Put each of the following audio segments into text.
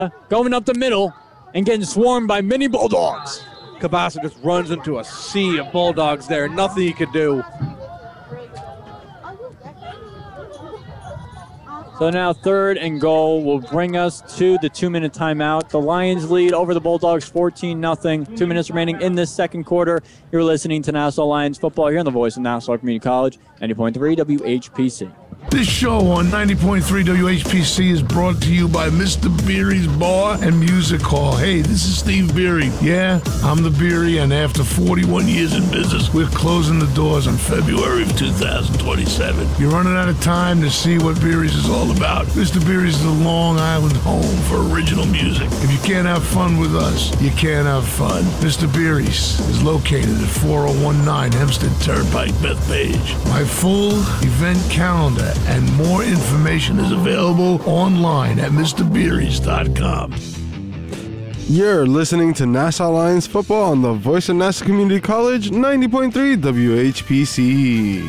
going up the middle and getting swarmed by many Bulldogs. Cabasa just runs into a sea of Bulldogs there. Nothing he could do. So now 3rd and goal will bring us to the 2-minute timeout. The Lions lead over the Bulldogs 14-0. 2 minutes remaining in this second quarter. You're listening to Nassau Lions football here on the voice of Nassau Community College, 90.3 WHPC. This show on 90.3 WHPC is brought to you by Mr. Beery's Bar and Music Hall. Hey, this is Steve Beery. Yeah, I'm the Beery, and after 41 years in business, we're closing the doors on February of 2027. You're running out of time to see what Beery's is all about. Mr. Beery's is the Long Island home for original music. If you can't have fun with us, you can't have fun. Mr. Beery's is located at 4019 Hempstead Turnpike, Bethpage. My full event calendar and more information is available online at MrBeery's.com. You're listening to Nassau Lions football on the voice of Nassau Community College, 90.3 WHPC.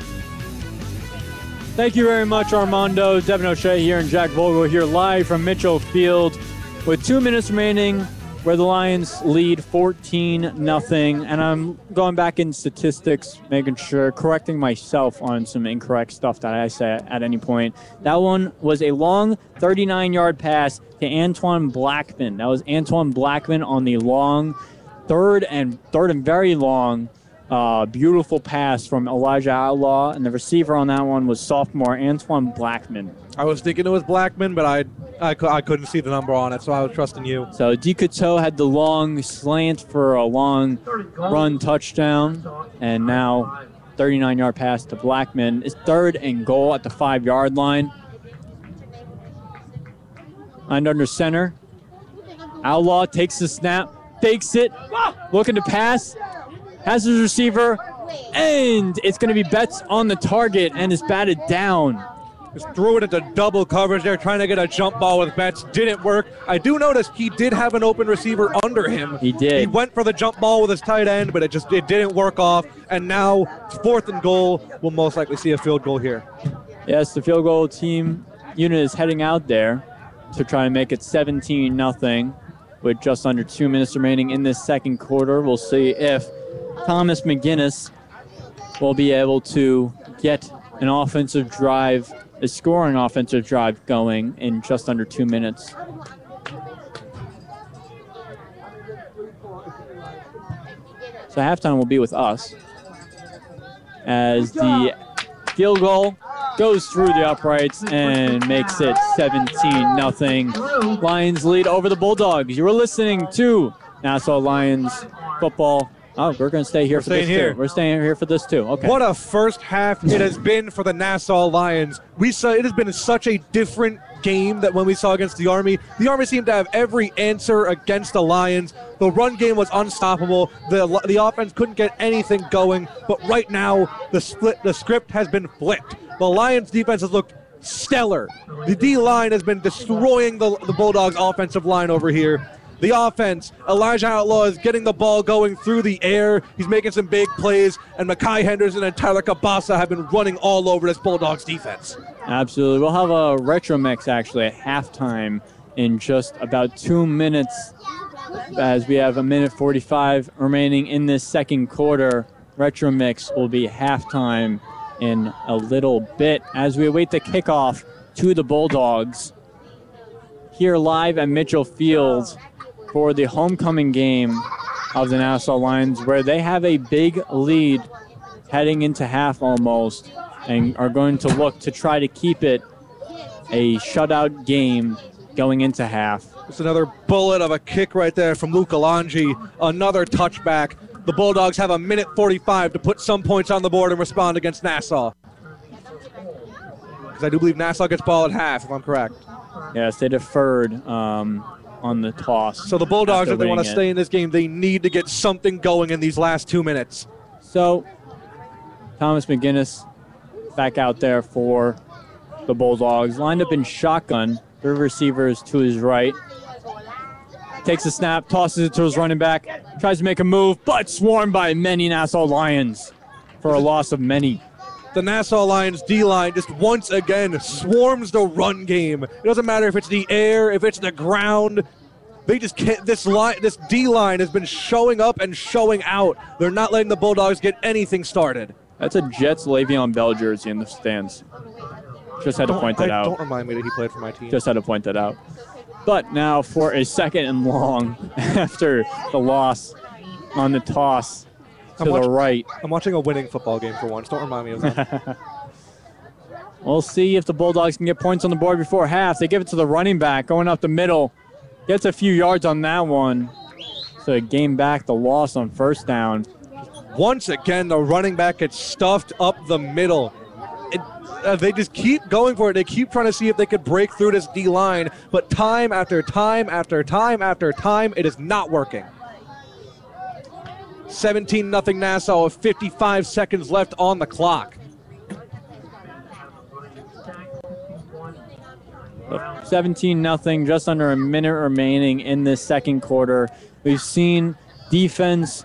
Thank you very much, Armando. Devin O'Shea here and Jack Vogel here live from Mitchell Field with 2 minutes remaining, where the Lions lead 14-0. And I'm going back in statistics, making sure, correcting myself on some incorrect stuff that I say at any point. That one was a long 39-yard pass to Antoine Blackman. That was Antoine Blackman on the long, third and very long, beautiful pass from Elijah Outlaw. And the receiver on that one was sophomore Antoine Blackman. I was thinking it was Blackman, but I couldn't see the number on it, so I was trusting you. So DeCouteau had the long slant for a long run touchdown, and now 39-yard pass to Blackman. It's 3rd and goal at the 5-yard line. And under center, Outlaw takes the snap, fakes it, looking to pass, has his receiver, and it's going to be Betts on the target, and is batted down. Just threw it into double coverage there, trying to get a jump ball with Betts. Didn't work. I do notice he did have an open receiver under him. He did. He went for the jump ball with his tight end, but it didn't work off. And now 4th and goal. We'll most likely see a field goal here. Yes, the field goal team unit is heading out there to try and make it 17-0 with just under 2 minutes remaining in this second quarter. We'll see if Thomas McGinnis will be able to get an offensive drive, a scoring offensive drive going in just under 2 minutes. So halftime will be with us as the field goal goes through the uprights and makes it 17-0. Lions lead over the Bulldogs. You were listening to Nassau Lions football. Oh, we're going to stay here for this too. We're staying here for this too. Okay. What a first half it has been for the Nassau Lions. We saw it has been such a different game that when we saw against the Army. The Army seemed to have every answer against the Lions. The run game was unstoppable. The offense couldn't get anything going. But right now, the script has been flipped. The Lions defense has looked stellar. The D-line has been destroying the Bulldogs offensive line over here. The offense, Elijah Outlaw is getting the ball going through the air. He's making some big plays, and Makai Henderson and Tyler Cabasa have been running all over this Bulldogs defense. Absolutely. We'll have a retro mix actually at halftime in just about 2 minutes, as we have 1:45 remaining in this second quarter. Retro mix will be halftime in a little bit as we await the kickoff to the Bulldogs here live at Mitchell Field for the homecoming game of the Nassau Lions, where they have a big lead heading into half almost and are going to look to try to keep it a shutout game going into half. It's another bullet of a kick right there from Luca Langi. Another touchback. The Bulldogs have 1:45 to put some points on the board and respond against Nassau. Because I do believe Nassau gets ball at half, if I'm correct. Yes, they deferred on the toss. So the Bulldogs, if they want to stay in this game, they need to get something going in these last 2 minutes. So Thomas McGinnis back out there for the Bulldogs. Lined up in shotgun. The receivers to his right. Takes a snap, tosses it to his running back, tries to make a move, but swarmed by many Nassau Lions for a loss of many. the Nassau Lions D-line just once again swarms the run game. It doesn't matter if it's the air, if it's the ground. They just can't. This D-line has been showing up and showing out. They're not letting the Bulldogs get anything started. That's a Jets Le'Veon Bell jersey in the stands. Just had to point that out. Don't remind me that he played for my team. Just had to point that out. But now for a 2nd and long after the loss on the toss to the right. I'm watching a winning football game for once. Don't remind me of that. We'll see if the Bulldogs can get points on the board before half. They give it to the running back going up the middle. Gets a few yards on that one. So they gain back the loss on 1st down. Once again, the running back gets stuffed up the middle. They just keep going for it. They keep trying to see if they could break through this D-line, but time after time after time after time, it is not working. 17-0 Nassau with 55 seconds left on the clock. 17-0, just under a minute remaining in this 2nd quarter. We've seen defense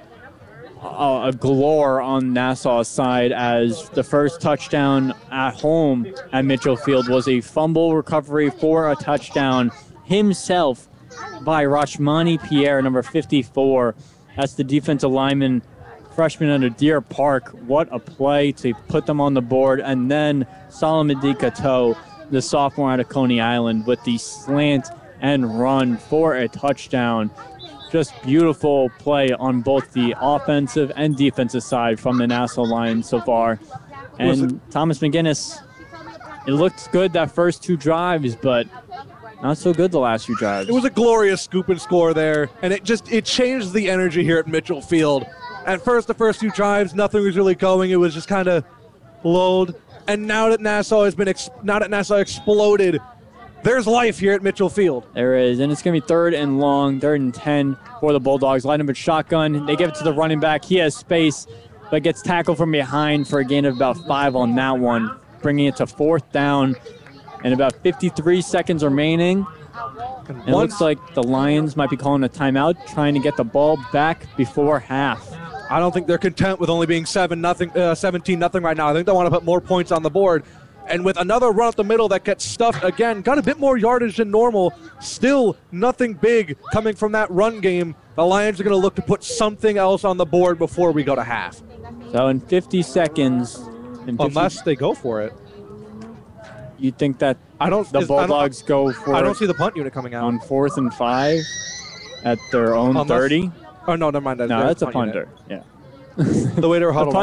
galore on Nassau's side as the first touchdown at home at Mitchell Field was a fumble recovery for a touchdown himself by Rachmani Pierre, number 54. That's the defensive lineman, freshman out of Deer Park. What a play to put them on the board. And then Solomon Cato, the sophomore out of Coney Island, with the slant and run for a touchdown. Just beautiful play on both the offensive and defensive side from the Nassau Lions so far. And Thomas McGinnis, it looked good that first 2 drives, but not so good the last few drives. It was a glorious scoop and score there, and it changed the energy here at Mitchell Field. At first, the first 2 drives, nothing was really going. It was just kind of lulled. And now that Nassau exploded, there's life here at Mitchell Field. There is, and it's going to be 3rd and long, 3rd and 10 for the Bulldogs. Line up at shotgun. They give it to the running back. He has space, but gets tackled from behind for a gain of about 5 on that one, bringing it to 4th down and about 53 seconds remaining. And it looks like the Lions might be calling a timeout, trying to get the ball back before half. I don't think they're content with only being 17-0 right now. I think they want to put more points on the board. And with another run up the middle that gets stuffed again, got a bit more yardage than normal. Still nothing big coming from that run game. The Lions are going to look to put something else on the board before we go to half. So in 50 seconds, unless they go for it, you think that the Bulldogs go for it? I don't see the punt unit coming out on 4th and 5 at their own 30. Oh no, never mind. No, that's a punter. Unit. Yeah. The way they were huddled,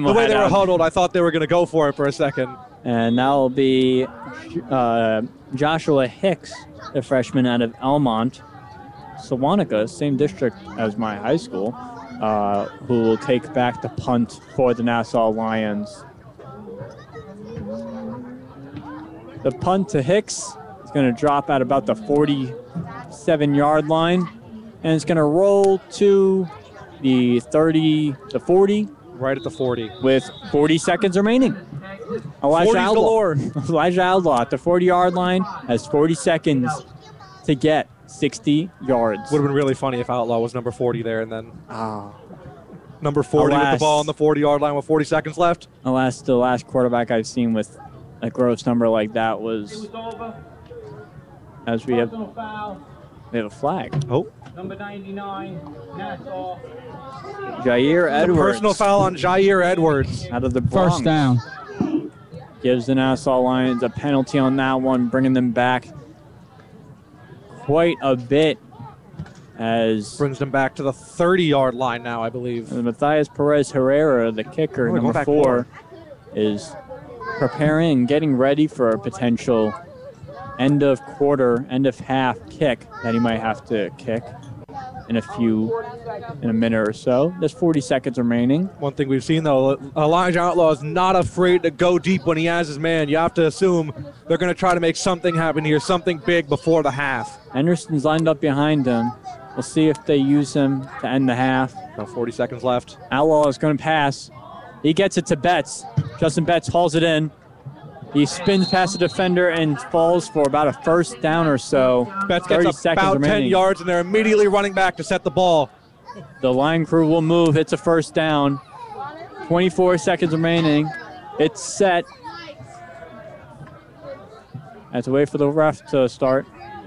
I thought they were going to go for it for a second. And that will be Joshua Hicks, the freshman out of Elmont, Sewanaka, same district as my high school, who will take back the punt for the Nassau Lions. The punt to Hicks is going to drop at about the 47-yard line, and it's going to roll to the 30, the 40. Right at the 40. With 40 seconds remaining. Elijah Outlaw at the 40-yard line has 40 seconds to get 60 yards. Would have been really funny if Outlaw was number 40 there and then number 40 with the ball on the 40-yard line with 40 seconds left. The last quarterback I've seen with a gross number like that was, as we have a flag. Oh. Number 99, Nassau. Jair Edwards. Personal foul on Jair Edwards. Out of the Bronx. First down. Gives the Nassau Lions a penalty on that one, bringing them back quite a bit. As brings them back to the 30-yard line now, I believe. Matthias Perez Herrera, the kicker, number 4, is preparing and getting ready for a potential end of quarter, end of half kick that he might have to kick in a minute or so. There's 40 seconds remaining. One thing we've seen, though, Elijah Outlaw is not afraid to go deep when he has his man. You have to assume they're going to try to make something happen here, something big before the half. Henderson's lined up behind him. We'll see if they use him to end the half. About 40 seconds left. Outlaw is going to pass. He gets it to Betts. Justin Betts hauls it in. He spins past the defender and falls for about a first down or so. Betts gets about 10 yards, and they're immediately running back to set the ball. The line crew will move. It's a first down. 24 seconds remaining. It's set. I have to wait for the ref to start.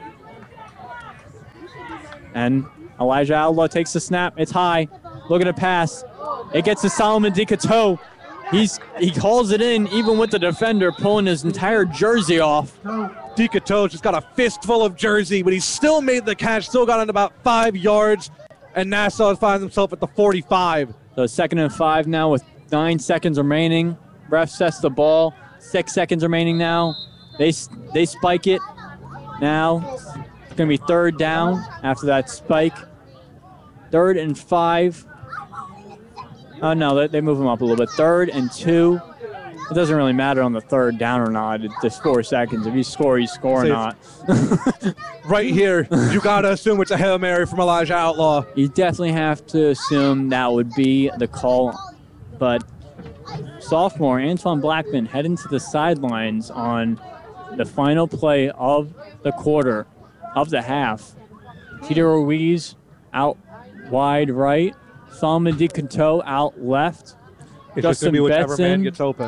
And Elijah Outlaw takes the snap. It's high. Looking to pass. It gets to Solomon DeCateau. He calls it in, even with the defender pulling his entire jersey off. DeCateau just got a fistful of jersey, but he still made the catch, still got it about 5 yards, and Nassau finds himself at the 45. So 2nd and 5 now with 9 seconds remaining. Ref sets the ball. 6 seconds remaining now. They spike it. Now it's going to be 3rd down after that spike. 3rd and 5. Oh, no, they move them up a little bit. 3rd and 2. It doesn't really matter on the 3rd down or not. It's just 4 seconds. If you score, you score or not. Right here, you got to assume it's a Hail Mary from Elijah Outlaw. You definitely have to assume that would be the call. But sophomore Antoine Blackman heading to the sidelines on the final play of the quarter, of the half. Tito Ruiz out wide right. Solomon DeCateau out left. It's just going to be whichever man gets open.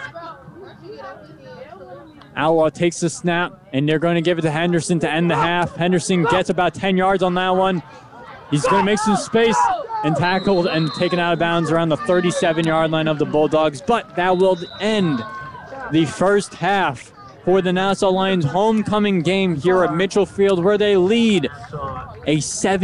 Outlaw takes the snap, and they're going to give it to Henderson to end the half. Henderson gets about 10 yards on that one. He's going to make some space and tackled and taken out of bounds around the 37-yard line of the Bulldogs. But that will end the first half for the Nassau Lions homecoming game here at Mitchell Field, where they lead a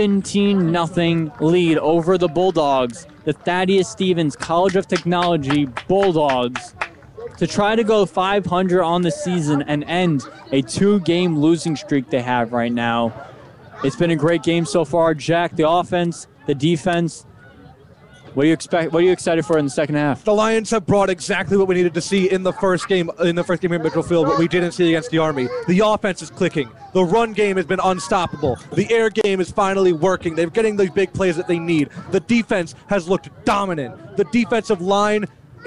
17-0 lead over the Bulldogs, the Thaddeus Stevens College of Technology Bulldogs, to try to go 500 on the season and end a 2-game losing streak they have right now. It's been a great game so far, Jack. The offense, the defense. What do you expect? What are you excited for in the second half? The Lions have brought exactly what we needed to see in the first game here at Mitchell Field, but we didn't see against the Army. The offense is clicking. The run game has been unstoppable. The air game is finally working. They're getting the big plays that they need. The defense has looked dominant. The defensive line,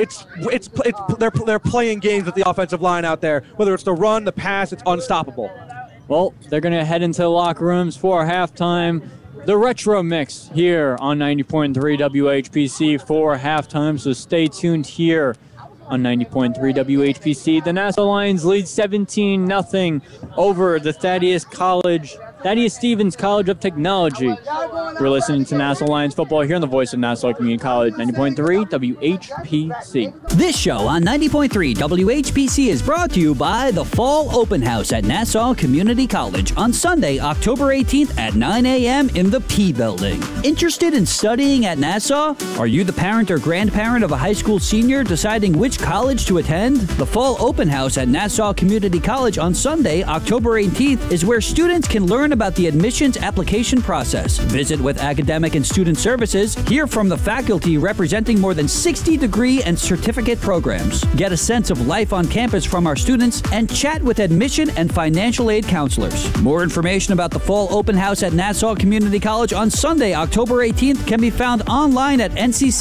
they're playing games with the offensive line out there. Whether it's the run, the pass, it's unstoppable. Well, they're going to head into the locker rooms for halftime. The Retro Mix here on 90.3 WHPC for halftime, so stay tuned here on 90.3 WHPC. The Nassau Lions lead 17-0 over the Thaddeus Stevens College of Technology. We're listening to Nassau Lions football here on the voice of Nassau Community College, 90.3 WHPC. This show on 90.3 WHPC is brought to you by the Fall Open House at Nassau Community College on Sunday, October 18th at 9 a.m. in the P Building. Interested in studying at Nassau? Are you the parent or grandparent of a high school senior deciding which college to attend? The Fall Open House at Nassau Community College on Sunday, October 18th is where students can learn about the admissions application process, visit with academic and student services, hear from the faculty representing more than 60 degree and certificate programs, get a sense of life on campus from our students, and chat with admission and financial aid counselors. More information about the Fall Open House at Nassau Community College on Sunday, October 18th can be found online at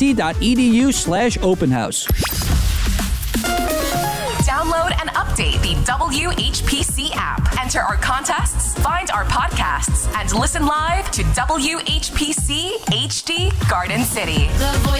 ncc.edu/openhouse. Download and update the WHPC app. Enter our contests, find our podcasts, and listen live to WHPC HD Garden City. The voice